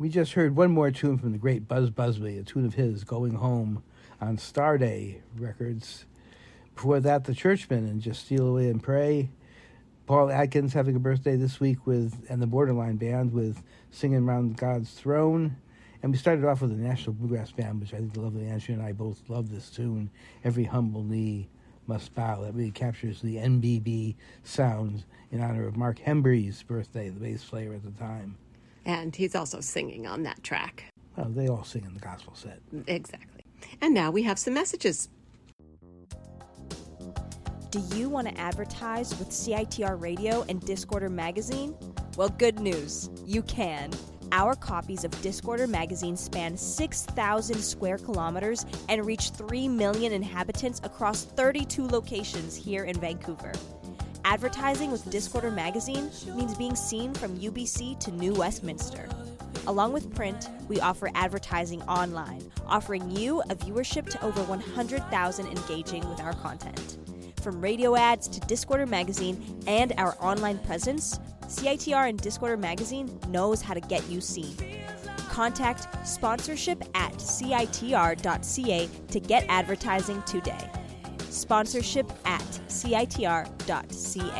We just heard one more tune from the great Buzz Busby, a tune of his, Going Home, on Starday Records. Before that, The Churchmen and Just Steal Away and Pray. Paul Atkins having a birthday this week and the Borderline Band with Singing Round God's Throne. And we started off with the National Bluegrass Band, which I think the lovely Andrea and I both love this tune, Every Humble Knee Must Bow. That really captures the NBB sound in honor of Mark Hembree's birthday, the bass player at the time. And he's also singing on that track. Well, they all sing in the gospel set. Exactly. And now we have some messages. Do you want to advertise with CITR Radio and Discorder Magazine? Well, good news. You can. Our copies of Discorder Magazine span 6,000 square kilometers and reach 3 million inhabitants across 32 locations here in Vancouver. Advertising with Discorder Magazine means being seen from UBC to New Westminster. Along with print, we offer advertising online, offering you a viewership to over 100,000 engaging with our content. From radio ads to Discorder Magazine and our online presence, CITR and Discorder Magazine knows how to get you seen. Contact sponsorship@citr.ca to get advertising today. Sponsorship@citr.ca.